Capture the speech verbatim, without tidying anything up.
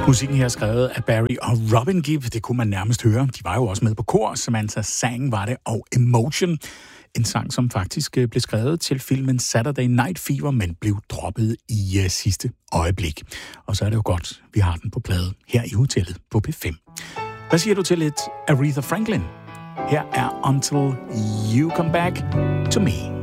Musikken her er skrevet af Barry og Robin Gibb. Det kunne man nærmest høre. De var jo også med på kor. Samantha Sang var det, og Emotion. En sang, som faktisk blev skrevet til filmen Saturday Night Fever, men blev droppet i uh, sidste øjeblik. Og så er det jo godt, vi har den på plade her i hotellet på P fem. Hvad siger du til lidt Aretha Franklin? Her er Until You Come Back to Me.